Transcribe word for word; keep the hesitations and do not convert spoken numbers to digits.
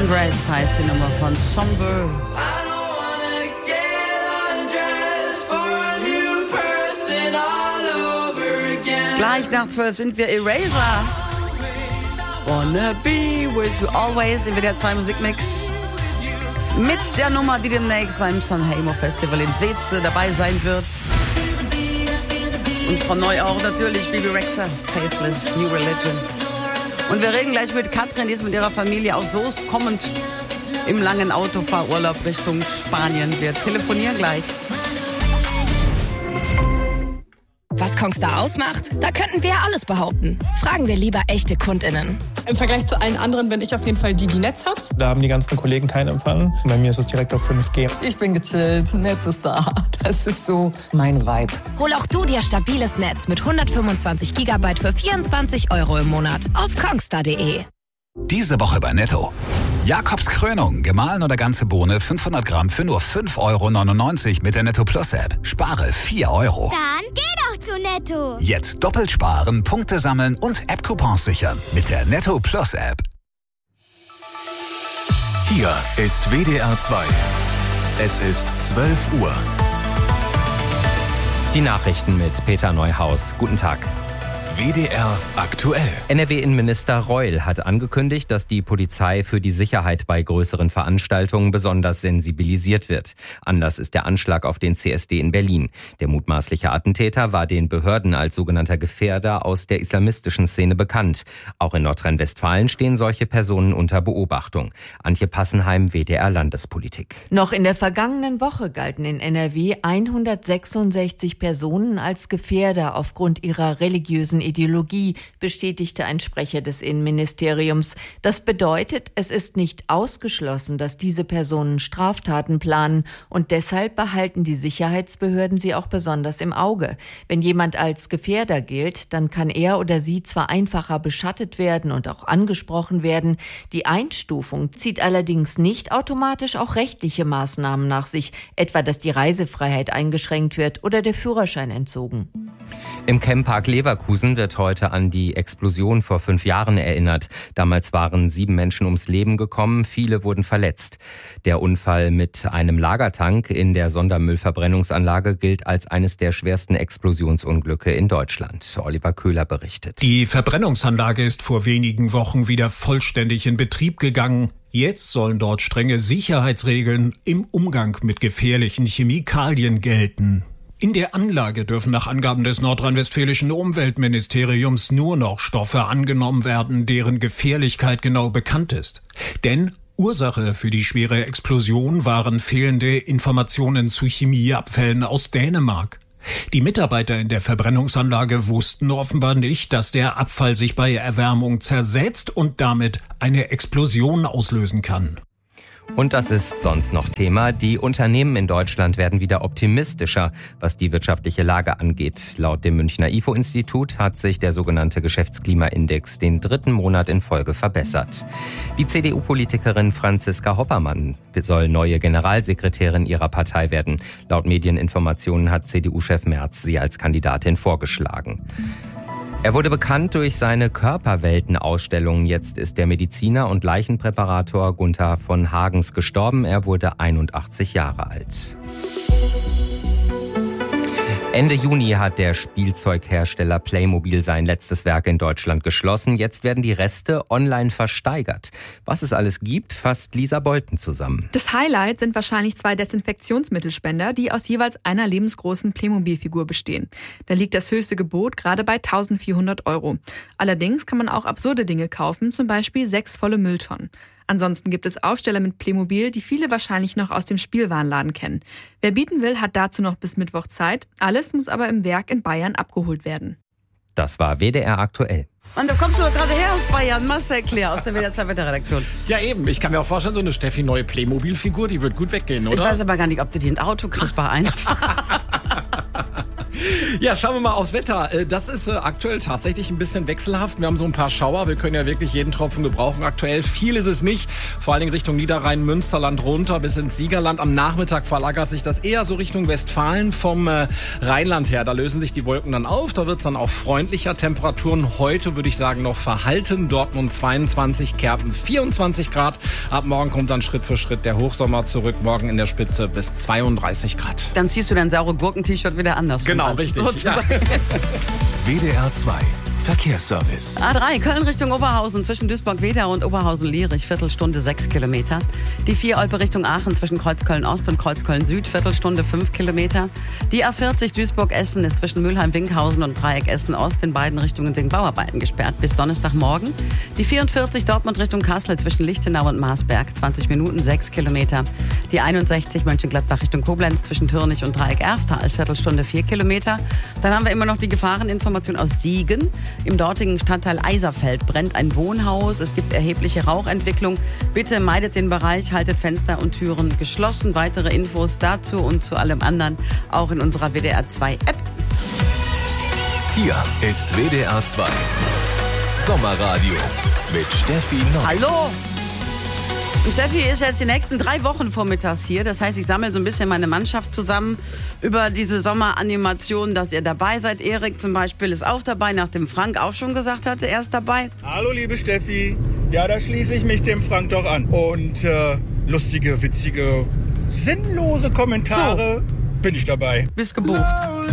Undressed heißt die Nummer von Somber. Gleich nach zwölf sind wir Eraser. Wanna be with you always in W D R zwei Musikmix. Mit der Nummer, die demnächst beim Sanremo Festival in Weze dabei sein wird. Und von neu auch natürlich Bebe Rexha, Faithless, New Religion. Und wir reden gleich mit Katrin, die ist mit ihrer Familie aus Soest kommend im langen Autofahrurlaub Richtung Spanien. Wir telefonieren gleich. Was Kongstar ausmacht? Da könnten wir alles behaupten. Fragen wir lieber echte KundInnen. Im Vergleich zu allen anderen bin ich auf jeden Fall die, die Netz hat. Da haben die ganzen Kollegen keinen Empfang. Bei mir ist es direkt auf fünf G. Ich bin gechillt, Netz ist da. Das ist so mein Vibe. Hol auch du dir stabiles Netz mit hundertfünfundzwanzig Gigabyte für vierundzwanzig Euro im Monat auf kongstar punkt de. Diese Woche bei Netto. Jakobs Krönung, gemahlen oder ganze Bohne, fünfhundert Gramm für nur fünf Euro neunundneunzig mit der Netto Plus App. Spare vier Euro. Dann geh doch zu Netto. Jetzt doppelt sparen, Punkte sammeln und App-Coupons sichern mit der Netto Plus App. Hier ist W D R zwei. Es ist zwölf Uhr. Die Nachrichten mit Peter Neuhaus. Guten Tag. W D R aktuell. N R W-Innenminister Reul hat angekündigt, dass die Polizei für die Sicherheit bei größeren Veranstaltungen besonders sensibilisiert wird. Anlass ist der Anschlag auf den C S D in Berlin. Der mutmaßliche Attentäter war den Behörden als sogenannter Gefährder aus der islamistischen Szene bekannt. Auch in Nordrhein-Westfalen stehen solche Personen unter Beobachtung. Antje Passenheim, W D R Landespolitik. Noch in der vergangenen Woche galten in N R W hundertsechsundsechzig Personen als Gefährder aufgrund ihrer religiösen Ideologie, bestätigte ein Sprecher des Innenministeriums. Das bedeutet, es ist nicht ausgeschlossen, dass diese Personen Straftaten planen und deshalb behalten die Sicherheitsbehörden sie auch besonders im Auge. Wenn jemand als Gefährder gilt, dann kann er oder sie zwar einfacher beschattet werden und auch angesprochen werden. Die Einstufung zieht allerdings nicht automatisch auch rechtliche Maßnahmen nach sich, etwa dass die Reisefreiheit eingeschränkt wird oder der Führerschein entzogen. Im Camppark Leverkusen wird heute an die Explosion vor fünf Jahren erinnert. Damals waren sieben Menschen ums Leben gekommen, viele wurden verletzt. Der Unfall mit einem Lagertank in der Sondermüllverbrennungsanlage gilt als eines der schwersten Explosionsunglücke in Deutschland. Oliver Köhler berichtet. Die Verbrennungsanlage ist vor wenigen Wochen wieder vollständig in Betrieb gegangen. Jetzt sollen dort strenge Sicherheitsregeln im Umgang mit gefährlichen Chemikalien gelten. In der Anlage dürfen nach Angaben des nordrhein-westfälischen Umweltministeriums nur noch Stoffe angenommen werden, deren Gefährlichkeit genau bekannt ist. Denn Ursache für die schwere Explosion waren fehlende Informationen zu Chemieabfällen aus Dänemark. Die Mitarbeiter in der Verbrennungsanlage wussten offenbar nicht, dass der Abfall sich bei Erwärmung zersetzt und damit eine Explosion auslösen kann. Und das ist sonst noch Thema. Die Unternehmen in Deutschland werden wieder optimistischer, was die wirtschaftliche Lage angeht. Laut dem Münchner I F O-Institut hat sich der sogenannte Geschäftsklimaindex den dritten Monat in Folge verbessert. Die C D U-Politikerin Franziska Hoppermann soll neue Generalsekretärin ihrer Partei werden. Laut Medieninformationen hat C D U-Chef Merz sie als Kandidatin vorgeschlagen. Er wurde bekannt durch seine Körperwelten-Ausstellung. Jetzt ist der Mediziner und Leichenpräparator Gunther von Hagens gestorben. Er wurde einundachtzig Jahre alt. Ende Juni hat der Spielzeughersteller Playmobil sein letztes Werk in Deutschland geschlossen. Jetzt werden die Reste online versteigert. Was es alles gibt, fasst Lisa Bolten zusammen. Das Highlight sind wahrscheinlich zwei Desinfektionsmittelspender, die aus jeweils einer lebensgroßen Playmobil-Figur bestehen. Da liegt das höchste Gebot gerade bei eintausendvierhundert Euro. Allerdings kann man auch absurde Dinge kaufen, zum Beispiel sechs volle Mülltonnen. Ansonsten gibt es Aufsteller mit Playmobil, die viele wahrscheinlich noch aus dem Spielwarenladen kennen. Wer bieten will, hat dazu noch bis Mittwoch Zeit. Alles muss aber im Werk in Bayern abgeholt werden. Das war W D R aktuell. Und da kommst du doch gerade her aus Bayern, Marcel Claire aus der W D R zwei Wetterredaktion. Ja eben, ich kann mir auch vorstellen, so eine Steffi neue Playmobil-Figur, die wird gut weggehen, oder? Ich weiß aber gar nicht, ob du die in Auto kriegst bei einer. Ja, schauen wir mal aufs Wetter. Das ist aktuell tatsächlich ein bisschen wechselhaft. Wir haben so ein paar Schauer. Wir können ja wirklich jeden Tropfen gebrauchen aktuell. Viel ist es nicht. Vor allen Dingen Richtung Niederrhein, Münsterland runter bis ins Siegerland. Am Nachmittag verlagert sich das eher so Richtung Westfalen vom Rheinland her. Da lösen sich die Wolken dann auf. Da wird es dann auch freundlicher. Temperaturen heute würde ich sagen noch verhalten. Dortmund zweiundzwanzig, Kerpen vierundzwanzig Grad. Ab morgen kommt dann Schritt für Schritt der Hochsommer zurück. Morgen in der Spitze bis zweiunddreißig Grad. Dann ziehst du dein saure Gurken-T-Shirt wieder anders. Genau, richtig. Ja. W D R zwei Verkehrsservice. A drei, Köln Richtung Oberhausen zwischen Duisburg-Wedau und Oberhausen-Lierich, Viertelstunde sechs Kilometer. Die vier Olpe Richtung Aachen zwischen Kreuzköln-Ost und Kreuzköln-Süd, Viertelstunde fünf Kilometer. Die A vierzig Duisburg-Essen ist zwischen Mülheim-Winkhausen und Dreieck Essen-Ost in beiden Richtungen wegen Bauarbeiten gesperrt bis Donnerstagmorgen. Die vierundvierzig Dortmund Richtung Kassel zwischen Lichtenau und Marsberg, zwanzig Minuten, sechs Kilometer. Die einundsechzig Mönchengladbach Richtung Koblenz zwischen Türnich und Dreieck Erftal, Viertelstunde vier Kilometer. Dann haben wir immer noch die Gefahreninformation aus Siegen. Im dortigen Stadtteil Eiserfeld brennt ein Wohnhaus. Es gibt erhebliche Rauchentwicklung. Bitte meidet den Bereich, haltet Fenster und Türen geschlossen. Weitere Infos dazu und zu allem anderen auch in unserer W D R zwei App. Hier ist W D R zwei Sommerradio mit Steffi Nock. Hallo! Und Steffi ist jetzt die nächsten drei Wochen vormittags hier. Das heißt, ich sammle so ein bisschen meine Mannschaft zusammen über diese Sommeranimation, dass ihr dabei seid. Erik zum Beispiel ist auch dabei, nachdem Frank auch schon gesagt hatte, er ist dabei. Hallo liebe Steffi. Ja, da schließe ich mich dem Frank doch an. Und äh, lustige, witzige, sinnlose Kommentare, so. Bin ich dabei. Bist gebucht.